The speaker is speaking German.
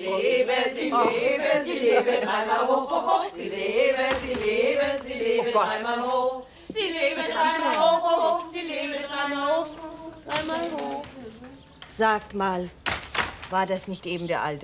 lebe, sie lebe, sie lebe, dreimal hoch, hoch, hoch. Sie lebe, sie lebe, sie lebe, dreimal hoch. Sie lebe, dreimal hoch, hoch, hoch. Sie lebe, dreimal hoch, dreimal hoch. Sagt mal, war das nicht eben der alte